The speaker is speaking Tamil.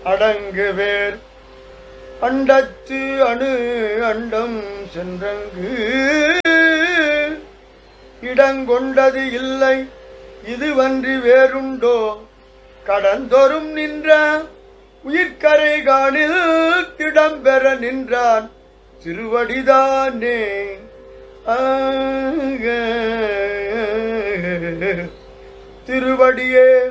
அடங்குவேர் அண்டத்து அணு அண்டம் சென்றங்கு இடங்கொண்டது இல்லை இதுவன்றி வேறுண்டோ கடந்தொரும் நின்ற உயிர்கரை காணில் திடம்பெற நின்றான் திருவடிதானே திருவடியே